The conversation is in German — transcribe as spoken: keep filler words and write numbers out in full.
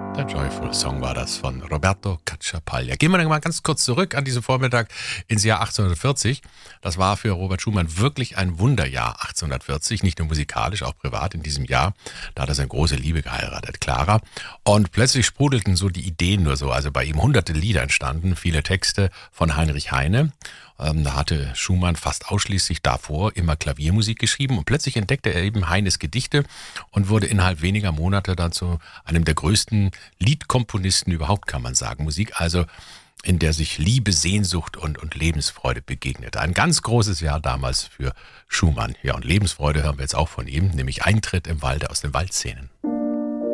Der Joyful Song war das von Roberto Cacciapaglia. Gehen wir mal ganz kurz zurück an diesen Vormittag ins Jahr achtzehnhundertvierzig. Das war für Robert Schumann wirklich ein Wunderjahr achtzehnhundertvierzig, nicht nur musikalisch, auch privat in diesem Jahr. Da hat er seine große Liebe geheiratet, Clara. Und plötzlich sprudelten so die Ideen nur so. Also bei ihm hunderte Lieder entstanden, viele Texte von Heinrich Heine. Ähm, da hatte Schumann fast ausschließlich davor immer Klaviermusik geschrieben und plötzlich entdeckte er eben Heines Gedichte und wurde innerhalb weniger Monate dann zu einem der größten Liedkomponisten überhaupt, kann man sagen. Musik also, in der sich Liebe, Sehnsucht und, und Lebensfreude begegnete. Ein ganz großes Jahr damals für Schumann. Ja, und Lebensfreude hören wir jetzt auch von ihm, nämlich Eintritt im Walde aus den Waldszenen.